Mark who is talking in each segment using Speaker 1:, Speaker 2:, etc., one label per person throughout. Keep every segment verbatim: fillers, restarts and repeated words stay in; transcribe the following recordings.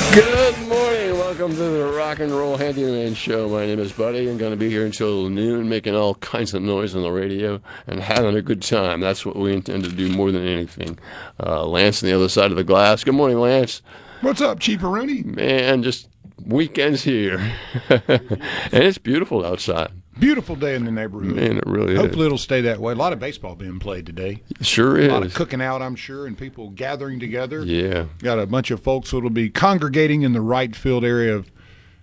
Speaker 1: Good morning. Welcome to the Rock and Roll Handyman Show. My name is Buddy. I'm going to be here until noon, making all kinds of noise on the radio and having a good time. That's what we intend to do more than anything. Uh, Lance on the other side of the glass. Good morning, Lance.
Speaker 2: What's up, Cheaperoni?
Speaker 1: Man, just weekends here. And it's beautiful outside.
Speaker 2: Beautiful day in the neighborhood.
Speaker 1: Man, it really
Speaker 2: Hopefully
Speaker 1: is.
Speaker 2: Hopefully it'll stay that way. A lot of baseball being played today.
Speaker 1: Sure is.
Speaker 2: A lot of cooking out, I'm sure, and people gathering together.
Speaker 1: Yeah.
Speaker 2: Got a bunch of folks that'll be congregating in the right field area of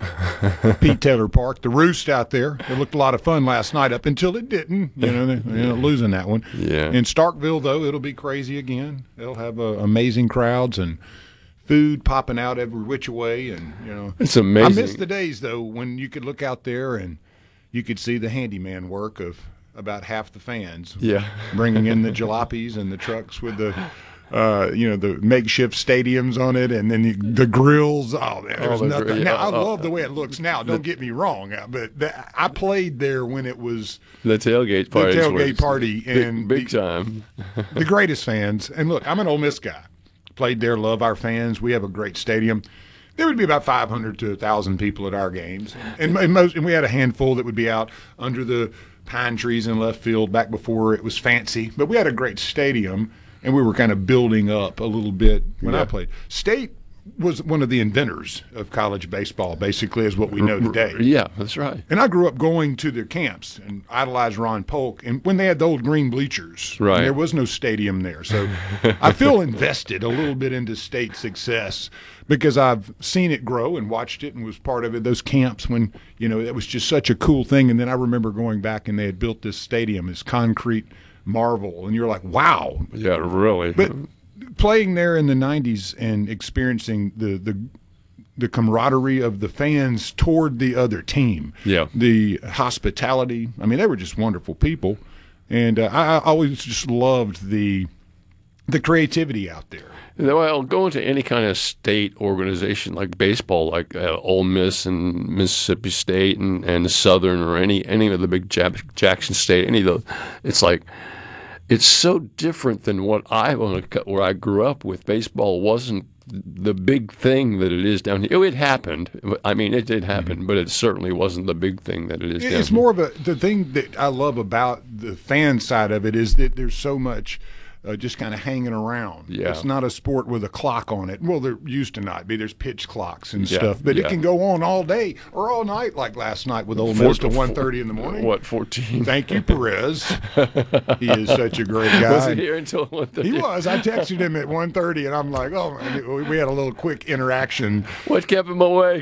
Speaker 2: Pete Taylor Park. The Roost out there. It looked a lot of fun last night up until it didn't. You know, they, you know losing that one.
Speaker 1: Yeah.
Speaker 2: In Starkville, though, it'll be crazy again. They'll have uh, amazing crowds and food popping out every which way. And, you know.
Speaker 1: It's amazing.
Speaker 2: I miss the days, though, when you could look out there and you could see the handyman work of about half the fans.
Speaker 1: Yeah.
Speaker 2: Bringing in the jalopies and the trucks with the, uh, you know, the makeshift stadiums on it, and then the, the grills. Oh, man, there's
Speaker 1: Oh, the
Speaker 2: nothing.
Speaker 1: grill,
Speaker 2: Now,
Speaker 1: yeah,
Speaker 2: I
Speaker 1: oh,
Speaker 2: love the way it looks now. Don't get me wrong, uh, but the, I played there when it was
Speaker 1: The tailgate party.
Speaker 2: the tailgate party. and
Speaker 1: Big, big
Speaker 2: the,
Speaker 1: time.
Speaker 2: the greatest fans. And look, I'm an Ole Miss guy. Played there, love our fans. We have a great stadium. There would be about five hundred to one thousand people at our games. And, and, most, and we had a handful that would be out under the pine trees in left field back before it was fancy. But we had a great stadium, and we were kind of building up a little bit when
Speaker 1: Yeah.
Speaker 2: I played. State was one of the inventors of college baseball, basically, is what we know today.
Speaker 1: Yeah, that's right.
Speaker 2: And I grew up going to their camps and idolized Ron Polk. And when they had the old green bleachers,
Speaker 1: Right.
Speaker 2: and there was no stadium there. So I feel invested a little bit into state success because I've seen it grow and watched it and was part of it, those camps when, you know, that was just such a cool thing. And then I remember going back and they had built this stadium, this concrete marvel. And you're like, wow.
Speaker 1: Yeah, really.
Speaker 2: But playing there in the nineties and experiencing the the the camaraderie of the fans toward the other team,
Speaker 1: Yeah.
Speaker 2: the hospitality. I mean, they were just wonderful people, and uh, I, I always just loved the the creativity out there.
Speaker 1: Well, going to any kind of state organization like baseball, like uh, Ole Miss and Mississippi State and, and Southern or any any of the big Jap- Jackson State, any of the, it's like, it's so different than what I where I grew up with. Baseball wasn't the big thing that it is down here. It happened. I mean, it did happen, mm-hmm. but it certainly wasn't the big thing that it is down here.
Speaker 2: It's more of a the thing that I love about the fan side of it is that there's so much. Uh, just kind of hanging around.
Speaker 1: Yeah.
Speaker 2: It's not a sport with a clock on it. Well, there used to not be. There's pitch clocks and
Speaker 1: Yeah,
Speaker 2: stuff, but
Speaker 1: yeah.
Speaker 2: it can go on all day or all night, like last night with Ole Miss to one thirty in the morning.
Speaker 1: What, fourteen?
Speaker 2: Thank you, Perez. He is such a great guy.
Speaker 1: Was he here until one thirty?
Speaker 2: He was. I texted him at one thirty, and I'm like, oh, man. We had a little quick interaction.
Speaker 1: What kept him awake?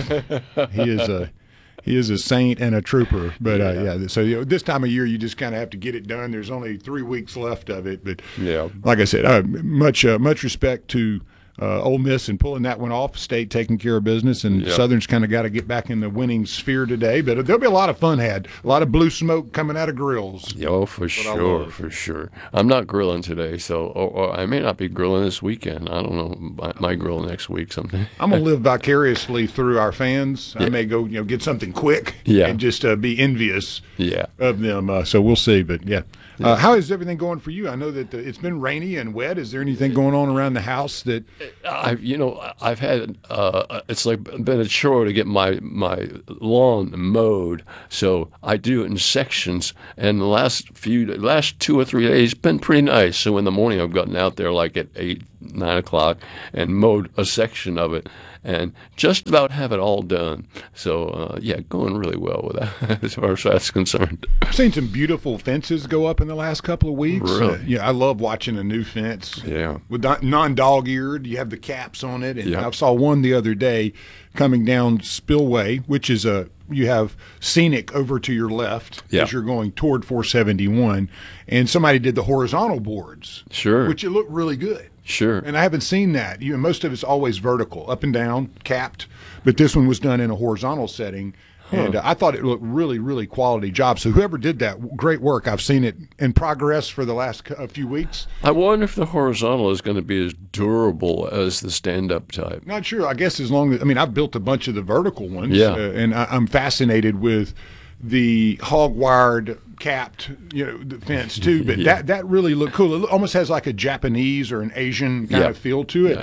Speaker 2: He is a he is a saint and a trooper. But uh, yeah, so you know, this time of year, you just kind of have to get it done. There's only three weeks left of it, but
Speaker 1: Yeah.
Speaker 2: like I said, uh, much uh, much respect to uh, Ole Miss and pulling that one off. State taking care of business, and
Speaker 1: Yeah.
Speaker 2: Southern's kind of got to get back in the winning sphere today. But there'll be a lot of fun had, a lot of blue smoke coming out of grills.
Speaker 1: Oh, for
Speaker 2: I
Speaker 1: sure,
Speaker 2: love.
Speaker 1: for sure. I'm not grilling today, so or, or I may not be grilling this weekend. I don't know. I might grill next week sometime.
Speaker 2: I'm gonna live vicariously through our fans. I
Speaker 1: Yeah.
Speaker 2: may go, you know, get something quick,
Speaker 1: Yeah.
Speaker 2: and just uh, be envious
Speaker 1: Yeah.
Speaker 2: of them. Uh, so we'll see. But yeah, uh, how is everything going for you? I know that uh, it's been rainy and wet. Is there anything going on around the house that?
Speaker 1: I've you know I've had uh, it's like been a chore to get my my lawn mowed, so I do it in sections. And the last few last two or three days been pretty nice. So in the morning I've gotten out there like at eight nine o'clock and mowed a section of it, and just about have it all done. So uh, yeah, going really well with that as far as that's concerned.
Speaker 2: I've seen some beautiful fences go up in the last couple of weeks.
Speaker 1: Really?
Speaker 2: Uh, yeah, I love watching a new fence.
Speaker 1: Yeah.
Speaker 2: With non dog eared, you have the caps on it, and
Speaker 1: Yeah.
Speaker 2: I saw one the other day coming down Spillway, which is a you have scenic over to your left
Speaker 1: Yeah.
Speaker 2: as you're going toward four seventy-one, and somebody did the horizontal boards,
Speaker 1: Sure.
Speaker 2: which it looked really good.
Speaker 1: Sure.
Speaker 2: And I haven't seen that. You know, most of it's always vertical, up and down, capped, but this one was done in a horizontal setting. And uh, I thought it looked really, really quality job. So whoever did that, great work. I've seen it in progress for the last c- a few weeks.
Speaker 1: I wonder if the horizontal is going to be as durable as the stand-up type.
Speaker 2: Not sure. I guess as long as, I mean, I've built a bunch of the vertical ones.
Speaker 1: Yeah.
Speaker 2: Uh, and I, I'm fascinated with the hog-wired capped, you know, the fence too. But
Speaker 1: Yeah.
Speaker 2: that, that really looked cool. It almost has like a Japanese or an Asian kind
Speaker 1: Yeah.
Speaker 2: of feel to it.
Speaker 1: Yeah.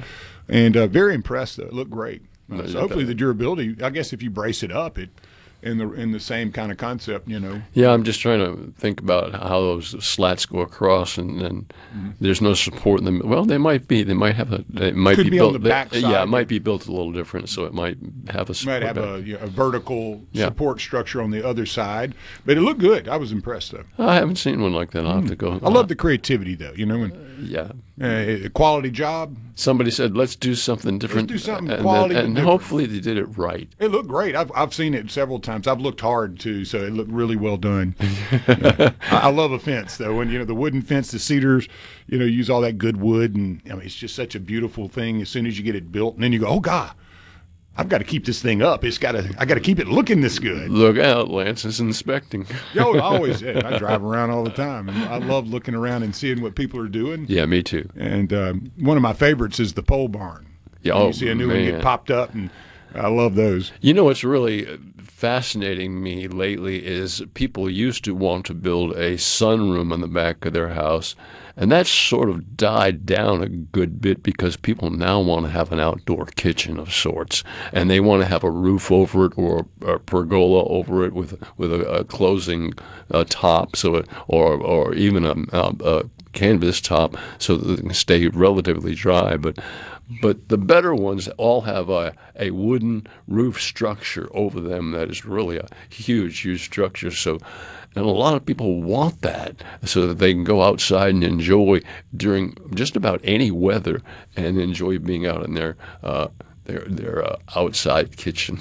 Speaker 2: and uh, very impressed. Though it looked great. Uh,
Speaker 1: No,
Speaker 2: so hopefully the durability. I guess if you brace it up, it in the in the same kind of concept, you know.
Speaker 1: Yeah, I'm just trying to think about how those slats go across, and then
Speaker 2: Mm-hmm.
Speaker 1: there's no support in them. Well, they might be. They might have a. It might
Speaker 2: Could
Speaker 1: be,
Speaker 2: be on
Speaker 1: built.
Speaker 2: the
Speaker 1: they-
Speaker 2: back
Speaker 1: yeah, it
Speaker 2: side.
Speaker 1: might be built a little different, so it might have a support.
Speaker 2: Might have
Speaker 1: back.
Speaker 2: a, you know, a vertical
Speaker 1: Yeah.
Speaker 2: support structure on the other side, but it looked good. I was impressed though.
Speaker 1: I haven't seen one like that. I'll have to go.
Speaker 2: I love the creativity though. You know, and
Speaker 1: Yeah.
Speaker 2: uh, quality job.
Speaker 1: Somebody said, "Let's do something different."
Speaker 2: do something
Speaker 1: and,
Speaker 2: quality
Speaker 1: then-
Speaker 2: and
Speaker 1: and
Speaker 2: different.
Speaker 1: hopefully they did it right.
Speaker 2: It looked great. I've I've seen it several times. I've looked hard too, so it looked really well done. Yeah. I, I love a fence though. When you know the wooden fence, the cedars, you know, use all that good wood, and I mean, it's just such a beautiful thing. As soon as you get it built, and then you go, oh God, I've got to keep this thing up. It's got to. I got to keep it looking this good.
Speaker 1: Look out, Lance is inspecting.
Speaker 2: Yo, I always. Yeah, I drive around all the time, and I love looking around and seeing what people are doing.
Speaker 1: Yeah, me too.
Speaker 2: And um, one of my favorites is the pole barn.
Speaker 1: Yeah,
Speaker 2: When
Speaker 1: oh,
Speaker 2: you see a new one
Speaker 1: man.
Speaker 2: get popped up, and I love those.
Speaker 1: You know what's really fascinating me lately is people used to want to build a sunroom on the back of their house, and that's sort of died down a good bit because people now want to have an outdoor kitchen of sorts, and they want to have a roof over it or a pergola over it with with a, a closing uh, top, so it, or or even a, a, a canvas top so that it can stay relatively dry, but. But the better ones all have a, a wooden roof structure over them that is really a huge, huge structure. So, and a lot of people want that so that they can go outside and enjoy during just about any weather and enjoy being out in their uh, their their uh, outside kitchen.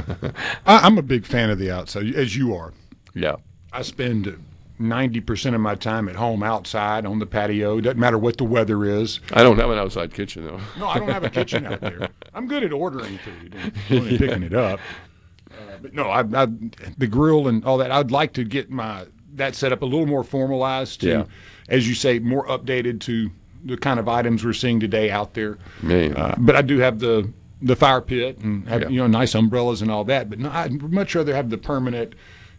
Speaker 2: I, I'm a big fan of the outside, as you are.
Speaker 1: Yeah.
Speaker 2: I spend ninety percent of my time at home outside on the patio. Doesn't matter what the weather is.
Speaker 1: I don't have an outside kitchen though.
Speaker 2: No, I don't have a kitchen out there. I'm good at ordering food and only picking it up. Uh, but no, I, I, the grill and all that, I'd like to get my that set up a little more formalized to,
Speaker 1: Yeah.
Speaker 2: as you say, more updated to the kind of items we're seeing today out there.
Speaker 1: Man.
Speaker 2: Uh, but I do have the the fire pit and have
Speaker 1: Yeah.
Speaker 2: you know nice umbrellas and all that. But no, I'd much rather have the permanent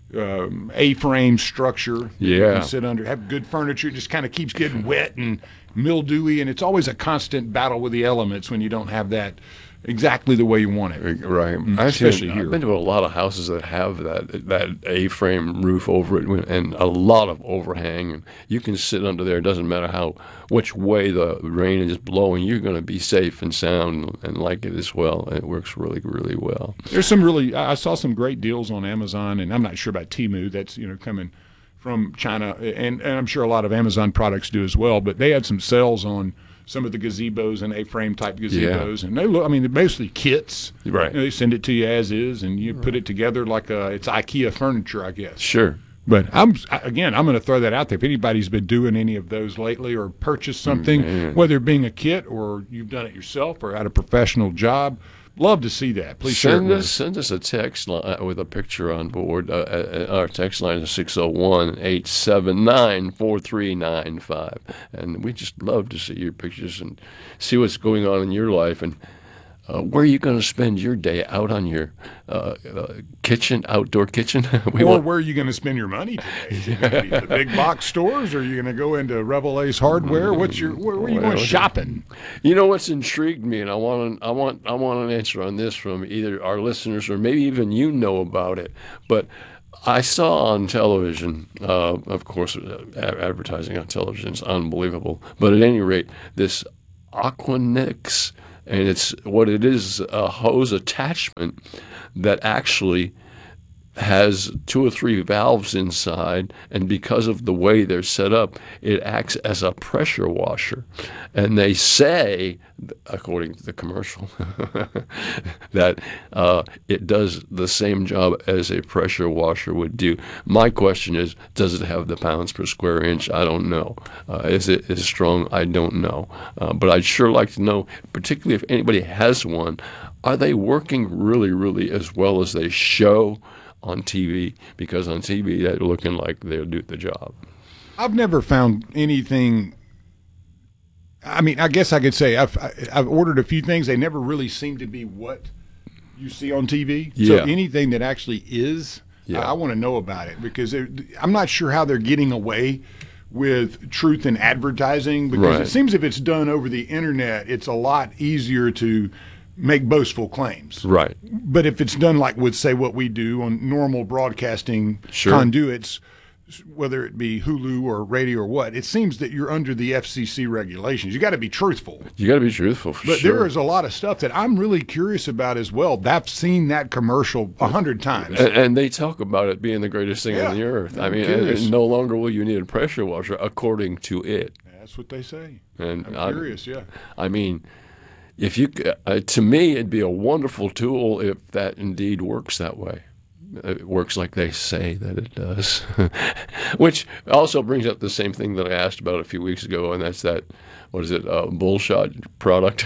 Speaker 2: um, A-frame structure. that you
Speaker 1: Yeah.
Speaker 2: can sit under, have good furniture. It just kind of keeps getting wet and mildewy, and it's always a constant battle with the elements when you don't have that exactly the way you want it.
Speaker 1: Right,
Speaker 2: Mm,
Speaker 1: I've
Speaker 2: especially
Speaker 1: seen,
Speaker 2: here.
Speaker 1: I've been to a lot of houses that have that that A-frame roof over it, and a lot of overhang. And you can sit under there. It doesn't matter how which way the rain is blowing. You're going to be safe and sound and like it as well. It works really, really well.
Speaker 2: There's some really, I I saw some great deals on Amazon, and I'm not sure about Temu. That's you know coming from China, and, and I'm sure a lot of Amazon products do as well. But they had some sales on some of the gazebos and A-frame type gazebos, and they look. I mean, they're mostly kits.
Speaker 1: Right.
Speaker 2: You know, they send it to you as is, and you put it together like a, it's IKEA furniture, I guess.
Speaker 1: Sure.
Speaker 2: But I'm again, I'm going to throw that out there. If anybody's been doing any of those lately or purchased something,
Speaker 1: Man.
Speaker 2: whether it being a kit or you've done it yourself or at a professional job, love to see that. Please share it
Speaker 1: Send
Speaker 2: with
Speaker 1: us,
Speaker 2: us.
Speaker 1: send us a text li- uh, with a picture on board. Uh, uh, our text line is six oh one, eight seven nine, four three nine five. And we just love to see your pictures and see what's going on in your life and uh, where are you going to spend your day out on your uh, uh, kitchen, outdoor kitchen? we
Speaker 2: Or
Speaker 1: want,
Speaker 2: where are you going to spend your money today? Is it going to be the big box stores, or are you going to go into Rebel Ace Hardware? What's your where, where are you
Speaker 1: Well,
Speaker 2: going shopping?
Speaker 1: You know what's intrigued me, and I want I want I want an answer on this from either our listeners or maybe even you know about it. But I saw on television, uh, of course, uh, a- advertising on television is unbelievable. But at any rate, this Aquanix, and it's what it is, a hose attachment that actually has two or three valves inside, and because of the way they're set up, it acts as a pressure washer. And they say, according to the commercial, that uh, it does the same job as a pressure washer would do. My question is, does it have the pounds per square inch? I don't know. Uh, is it is strong? I don't know. Uh, but I'd sure like to know, particularly if anybody has one, are they working really, really as well as they show on T V? Because on T V they're looking like they'll do the job.
Speaker 2: I've never found anything. I mean, I guess I could say I've I've ordered a few things. They never really seem to be what you see on T V. So
Speaker 1: Yeah.
Speaker 2: anything that actually is,
Speaker 1: Yeah.
Speaker 2: I, I want to know about it because they're- I'm not sure how they're getting away with truth in advertising, because
Speaker 1: Right.
Speaker 2: it seems if it's done over the internet, it's a lot easier to make boastful claims.
Speaker 1: Right.
Speaker 2: But if it's done like with, say, what we do on normal broadcasting
Speaker 1: Sure.
Speaker 2: conduits, whether it be Hulu or radio or what, it seems that you're under the F C C regulations. You got to be truthful.
Speaker 1: You got to be truthful for
Speaker 2: But
Speaker 1: sure.
Speaker 2: there is a lot of stuff that I'm really curious about as well. I've seen that commercial a hundred times.
Speaker 1: And, and they talk about it being the greatest thing
Speaker 2: Yeah.
Speaker 1: on the earth. I
Speaker 2: I'm
Speaker 1: mean,
Speaker 2: curious.
Speaker 1: and no longer will you need a pressure washer, according to it.
Speaker 2: That's what they say.
Speaker 1: And
Speaker 2: I'm
Speaker 1: I-
Speaker 2: curious, yeah.
Speaker 1: I mean, if you, c- uh, to me, it'd be a wonderful tool if that indeed works that way. It works like they say that it does. Which also brings up the same thing that I asked about a few weeks ago, and that's that, what is it, uh, bullshot product.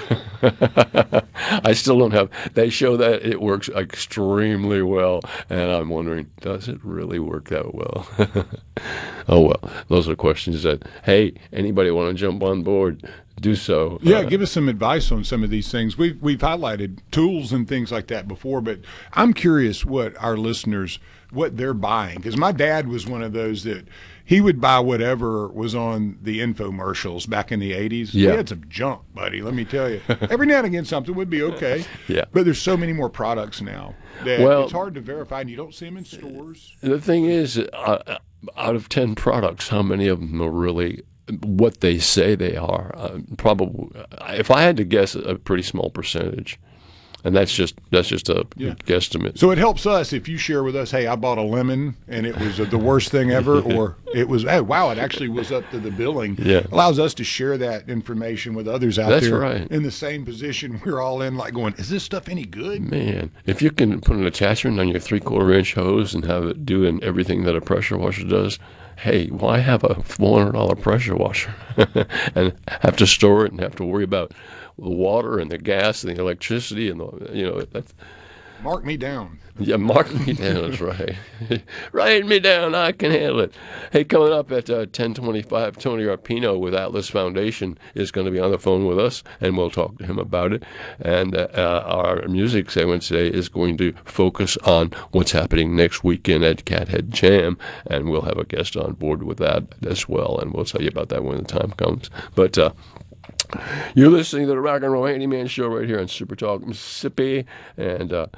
Speaker 1: I still don't have, they show that it works extremely well, and I'm wondering, does it really work that well? Oh, well, those are questions that, hey, anybody want to jump on board, do so.
Speaker 2: Yeah,
Speaker 1: Uh,
Speaker 2: give us some advice on some of these things. We've we've highlighted tools and things like that before, but I'm curious what our listeners what they're buying, because my dad was one of those that he would buy whatever was on the infomercials back in the eighties.
Speaker 1: Yeah.
Speaker 2: We had some junk, buddy. Let me tell you. Every now and again, something would be okay.
Speaker 1: Yeah.
Speaker 2: But there's so many more products now that
Speaker 1: Well-
Speaker 2: it's hard to verify, and you don't see them in stores.
Speaker 1: The thing is, uh, out of ten products, how many of them are really what they say they are? Uh, probably, if I had to guess, a pretty small percentage, and that's just that's just a
Speaker 2: Yeah.
Speaker 1: guesstimate.
Speaker 2: So it helps us if you share with us, hey, I bought a lemon and it was the worst thing ever, or it was, hey, wow, it actually was up to the billing.
Speaker 1: Yeah.
Speaker 2: Allows us to share that information with others out
Speaker 1: That's
Speaker 2: there
Speaker 1: right.
Speaker 2: in the same position we're all in, like going, is this stuff any good?
Speaker 1: Man, if you can put an attachment on your three-quarter inch hose and have it doing everything that a pressure washer does, hey, why have a four hundred dollars pressure washer and have to store it and have to worry about the water and the gas and the electricity and the, you know, that's,
Speaker 2: Mark me down.
Speaker 1: yeah, mark me down, that's right. Write me down, I can handle it. Hey, coming up at uh, ten twenty-five, Tony Arpino with Atlas Foundation is going to be on the phone with us, and we'll talk to him about it. And uh, uh, our music segment today is going to focus on what's happening next weekend at Cathead Jam, and we'll have a guest on board with that as well, and we'll tell you about that when the time comes. But uh, you're listening to the Rock and Roll Handyman Show right here on Super Talk Mississippi, and uh,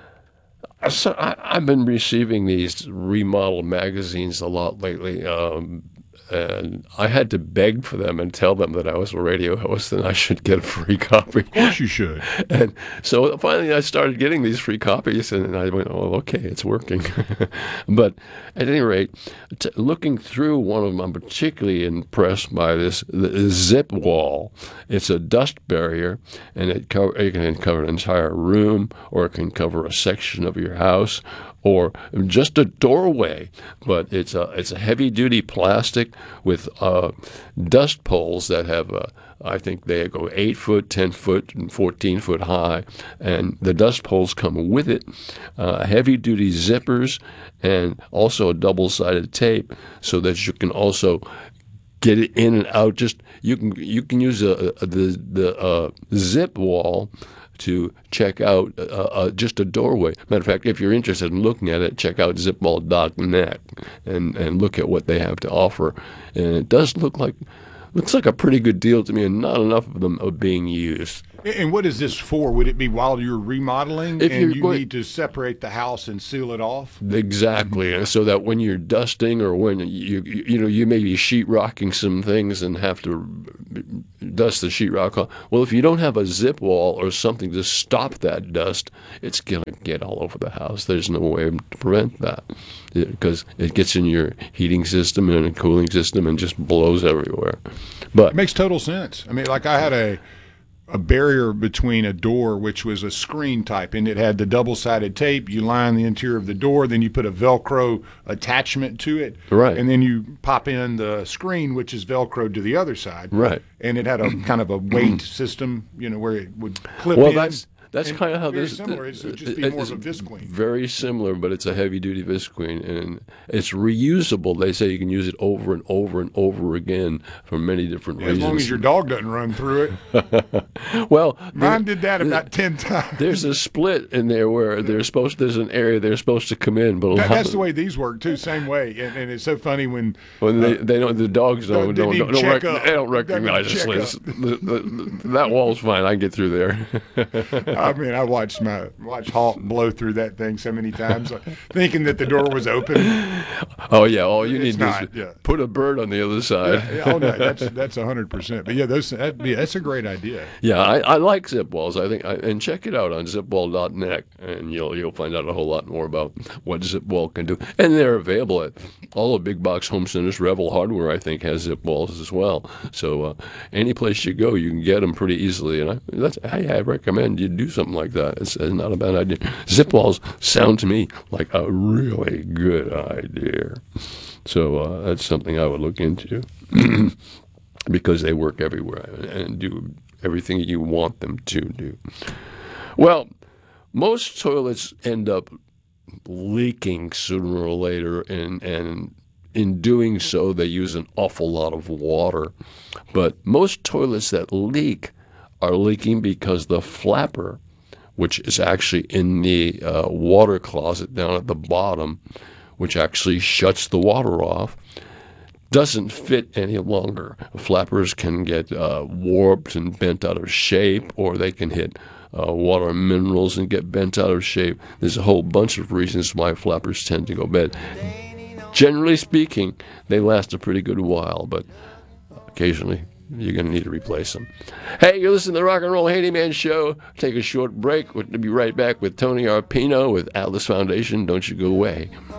Speaker 1: so I, I've been receiving these remodel magazines a lot lately, um, and I had to beg for them and tell them that I was a radio host and I should get a free copy.
Speaker 2: Of course you should.
Speaker 1: And so finally I started getting these free copies, and I went, oh, okay, it's working. But at any rate, t- looking through one of them, I'm particularly impressed by this the zip wall. It's a dust barrier, and it, co- it can cover an entire room, or it can cover a section of your house, or just a doorway. But it's a it's a heavy duty plastic with uh, dust poles that have uh, I think they go eight foot, ten foot, and fourteen foot high, and the dust poles come with it. Uh, heavy duty zippers, and also a double sided tape, so that you can also get it in and out. Just you can you can use a, a, the the uh, zip wall to check out uh, uh, just a doorway. Matter of fact, if you're interested in looking at it, check out zipwall dot net and, and look at what they have to offer. And it does look like looks like a pretty good deal to me, and not enough of them are being used.
Speaker 2: And what is this for? Would it be while you're remodeling
Speaker 1: If
Speaker 2: and
Speaker 1: you're
Speaker 2: you
Speaker 1: going-
Speaker 2: need to separate the house and seal it off?
Speaker 1: Exactly, and so that when you're dusting, or when you you, you know you may be sheetrocking some things and have to dust the sheetrock off. Well, if you don't have a zip wall or something to stop that dust, it's going to get all over the house. There's no way to prevent that, because it gets in your heating system and a cooling system and just blows everywhere. But
Speaker 2: It makes total sense. I mean, like I had a a barrier between a door, which was a screen type, and it had the double-sided tape. You line the interior of the door, then you put a Velcro attachment to it,
Speaker 1: Right.
Speaker 2: and then you pop in the screen, which is Velcroed to the other side,
Speaker 1: Right.
Speaker 2: And it had a kind of a weight system, you know, where it would clip
Speaker 1: well,
Speaker 2: in.
Speaker 1: that's That's kind of how
Speaker 2: very
Speaker 1: this.
Speaker 2: similar. It's it'd just be
Speaker 1: it-
Speaker 2: more
Speaker 1: it's
Speaker 2: of a visqueen.
Speaker 1: Very similar, but it's a heavy-duty visqueen, and it's reusable. They say you can use it over and over and over again for many different
Speaker 2: As
Speaker 1: reasons.
Speaker 2: long as your dog doesn't run through it.
Speaker 1: well,
Speaker 2: Mine did that about ten times.
Speaker 1: there's a split in there where they're supposed. There's an area they're supposed to come in, but a
Speaker 2: That,
Speaker 1: lot
Speaker 2: that's
Speaker 1: of-
Speaker 2: the way these work too, same way. And, and it's so funny when
Speaker 1: when they they don't the dogs don't
Speaker 2: they
Speaker 1: don't,
Speaker 2: need
Speaker 1: don't,
Speaker 2: to
Speaker 1: don't,
Speaker 2: check
Speaker 1: rec-
Speaker 2: up.
Speaker 1: they don't
Speaker 2: They need to
Speaker 1: recognize us.
Speaker 2: check
Speaker 1: Liz.
Speaker 2: up.
Speaker 1: The- the- that wall's fine. I can get through there.
Speaker 2: I mean, I watched my watch Hawk blow through that thing so many times, like, thinking that the door was open.
Speaker 1: oh yeah, all you
Speaker 2: It's
Speaker 1: need
Speaker 2: not,
Speaker 1: is
Speaker 2: yeah.
Speaker 1: put a bird on the other side.
Speaker 2: Yeah, oh no, that's that's a hundred percent. But yeah, those that'd be, that's a great idea.
Speaker 1: Yeah, I, I like zip walls. I think, I, and check it out on zip wall dot net, and you'll you'll find out a whole lot more about what zip wall can do. And they're available at all the big box home centers. Revel Hardware, I think, has zip walls as well. So uh, any place you go, you can get them pretty easily. And I, that's, I, I recommend you do something like that. It's, it's not a bad idea. Zip walls sound to me like a really good idea. So uh, that's something I would look into because they work everywhere and do everything you want them to do. Well, most toilets end up leaking sooner or later, and, and in doing so, they use an awful lot of water. But most toilets that leak are leaking because the flapper, which is actually in the uh, water closet down at the bottom, which actually shuts the water off, doesn't fit any longer. Flappers can get uh, warped and bent out of shape, or they can hit uh, water minerals and get bent out of shape. There's a whole bunch of reasons why flappers tend to go bad. Generally speaking, they last a pretty good while, but occasionally you're going to need to replace them. Hey, you're listening to the Rock and Roll Handyman Show. Take a short break. We'll be right back with Tony Arpino with Atlas Foundation. Don't you go away.